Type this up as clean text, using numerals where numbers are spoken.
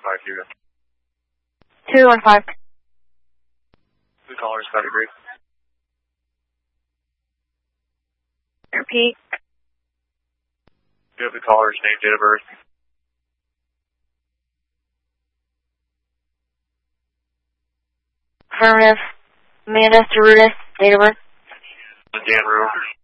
215. The caller's pedigree. Repeat. Do you have the caller's name, date of birth? Affirmative. Amanda Cerrutis, date of birth. Dan Rue.